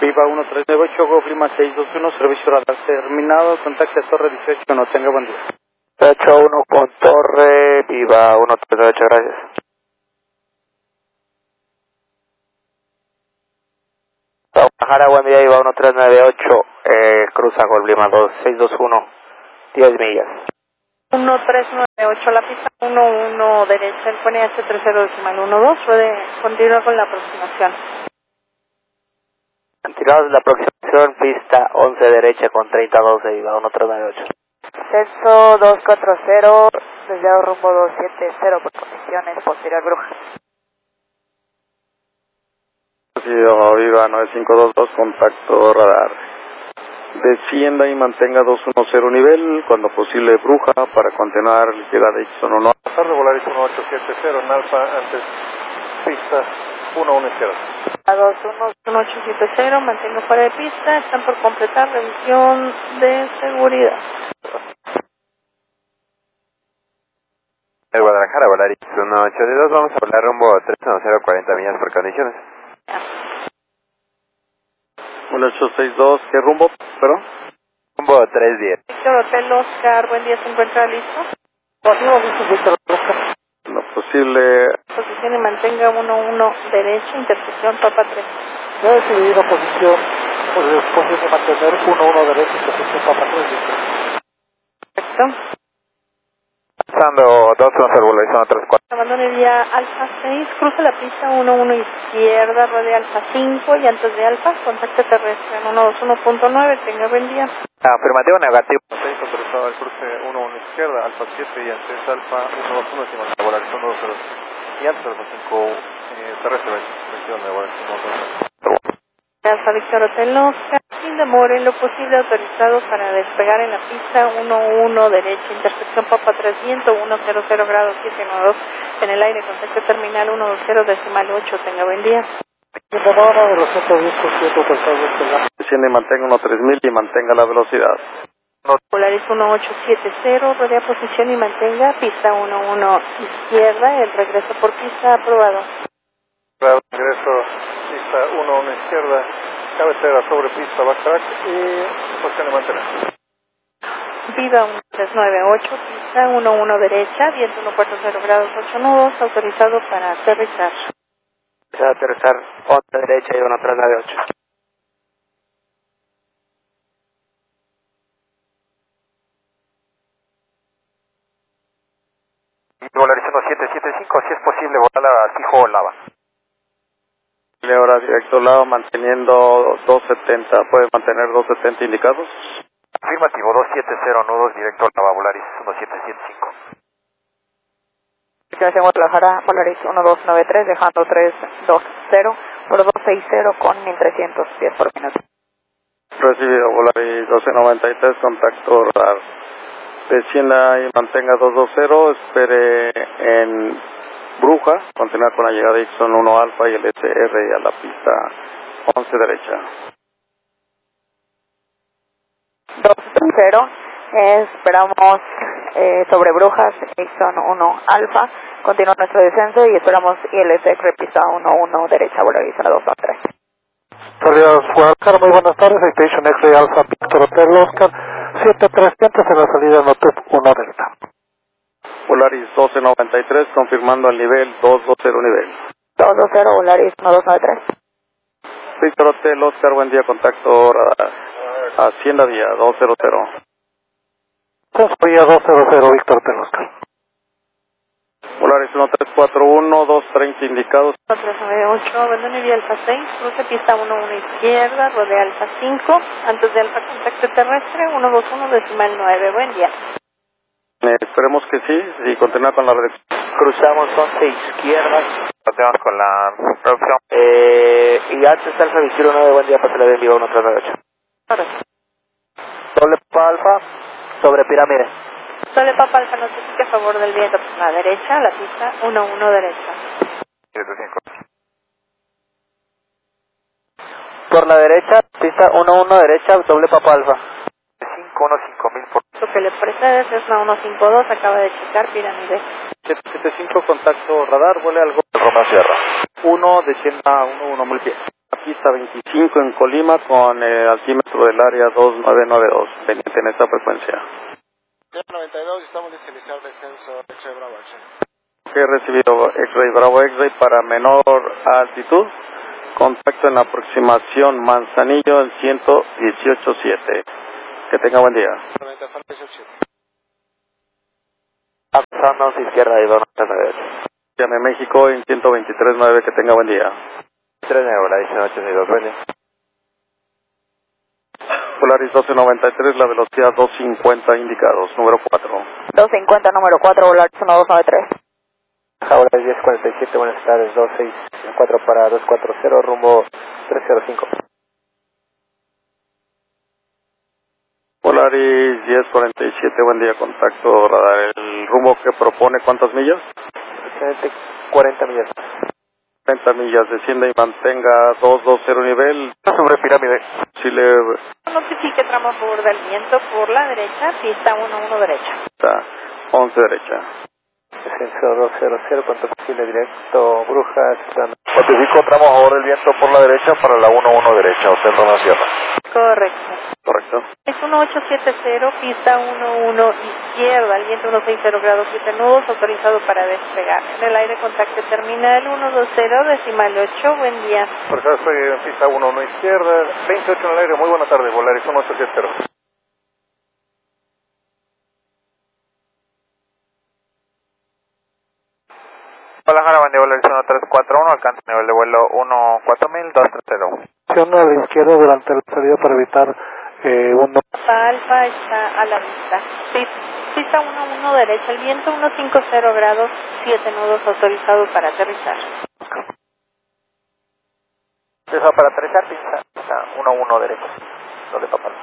Viva 1398, Go Lima 621, servicio radar terminado, contacte a Torre 18, no tenga buen día. 81 con Torre, Viva 1398, gracias. Guadalajara, buen día, Viva 1398, cruza Go Lima 2621, 10 millas. 1398, la pista 11 derecha, el PNH 30.12, puede continuar con la aproximación. Continuamos la aproximación, pista 11 derecha con 3012, Viva 1398. Celso 240, desviado rumbo 270 por condiciones posterior Bruja. Viva 9522, contacto radar. Descienda y mantenga 210 nivel, cuando posible Bruja, para continuar llegada de Ixon 1. Volaris 1870 en Alfa, antes pista 11 izquierda. A 211870, mantenga fuera de pista, están por completar revisión de seguridad. El Guadalajara, Volaris 182, vamos a volar rumbo 310, 40 millas por condiciones. 1862, ¿qué rumbo? ¿Pero? Rumbo 310. Víctor Hotel Oscar, buen día, ¿se encuentra listo? Positivo, Víctor Oscar. Lo posible. Posición y mantenga 11 derecha, intersección Papa 3. Ya he decidido posición, pues después de mantener 11 derecha, intersección Papa 3. Perfecto. Pasando 210, Volaris 134. Abandone vía Alfa 6, cruza la pista 11 izquierda, rodea Alfa 5 y antes de Alfa, contacto terrestre en 121.9, tenga buen día. Afirmativo, negativo. 6 autorizado al cruce 11 izquierda, Alfa 7 y antes Alfa 121, y más Volaris 120. Y antes Alfa 5 terrestre, dirección de Volaris 120. Alfa Víctor Hotel Oscar, sin demora en lo posible autorizado para despegar en la pista 11 derecha, intersección Papa 3 viento, 100 grados 792 en el aire, contacto terminal 120.8, tenga buen día. Sin demora de los 110% autorizado. Descienda y mantenga 3000 y mantenga la velocidad. Volaris 1870, rodea posición y mantenga pista 11 izquierda, el regreso por pista aprobado. Regreso, pista 11 izquierda, cabecera sobre pista backtrack y posición de mantener. Viva 1398, pista 11 derecha, viento 140 grados 8 nudos, autorizado para aterrizar. Para aterrizar 11 derecha y 1398. Volaris 1775, si es posible, volar a Fijo o Lava. Ahora directo lado, manteniendo 270, ¿puede mantener 270 indicados? Afirmativo, 270 nudos, directo Lava, Volaris 1775. Continuación Guadalajara, Volaris 1293, dejando 320 por 260 con 1300 pies por minuto. Recibido, Volaris 1293, contacto radar. Descienda y mantenga 220, espere en Bruja, continúa con la llegada de Ixon 1 Alfa y el SR a la pista 11 derecha. 220, esperamos sobre Brujas, Ixon 1 Alfa, continúa nuestro descenso y esperamos ILS pista 11 derecha, Volaris 223. Salida Guadalajara, muy buenas tardes, Citation X-Ray Alfa Víctor Hotel Oscar, 7300 en la salida Notep 1 Delta. Volaris 1293, confirmando el nivel 220 nivel. 220, Volaris 1293. Víctor Hotel Oscar, buen día, contacto radar. Hacienda Vía 200. Transfería 200, Víctor Hotel Oscar. Volaris 1341, 230 indicados. 498, abandone vía Alfa 6, cruce pista 11 izquierda, rodea Alfa 5, antes de Alfa contacto terrestre, 121.9, buen día. Esperemos que sí, y continúa con la red. Cruzamos 11 izquierda, continuamos con la producción. Y antes Alfa Victorio 9, buen día, para la de Viva 1398. Doble Alfa, sobre pirámide. Sole Papa Alfa, notifique a favor del viento por la derecha, la pista 11 derecha. 75. Por la derecha, pista 11 derecha, doble Papa Alfa. 515.000 por... Lo que le precede es la 152, acaba de checar pirámide. 775, contacto radar, vuele algo. Roma Sierra. 1, descienda 11 muy bien. pista 25 en Colima con altímetro del área 2992, pendiente en esta frecuencia. 92, estamos listos a iniciar descenso X-Ray Bravo X-Ray. He recibido X-Ray Bravo X-Ray para menor altitud, contacto en aproximación Manzanillo en 118.7. Que tenga buen día. 90, son 18.7. Pasando izquierda y 299. Llame México en 123.9, que tenga buen día. 39, Volaris 82, buen día. Polaris 1293, la velocidad 250 indicados, número 4. 250, número 4, Volaris 1293. Volaris 1047, buenas tardes, 264 para 240, rumbo 305. Polaris 1047, buen día, contacto radar. ¿El rumbo que propone cuántas millas? 40 millas. 30 millas, descienda y mantenga 220 nivel. Sobre pirámide. Chile. Notifique tramo a favor del viento por la derecha, pista 11 derecha. Está 11 derecha. Descenso 200, cuanto posible directo, Brujas. Notifico tramo a favor del viento por la derecha para la 11 derecha, Hotel Roma Sierra. Correcto. Correcto. Es 1870, pista 11 izquierda, el viento 160 grados 7 nudos, autorizado para despegar. En el aire contacto terminal 120, decimal 8, buen día. Por acá estoy en pista 11 izquierda, 28 en el aire, muy buena tarde, Volaris 1870. Guadalajara, buen día, Volaris 1341, alcance nivel de vuelo 14000, 230. Acción a la izquierda durante la salida para evitar Alfa está a la vista. Pista 11 derecha, el viento 150 grados 7 nudos, autorizado para aterrizar. Para aterrizar, pista 11 derecha, donde papá.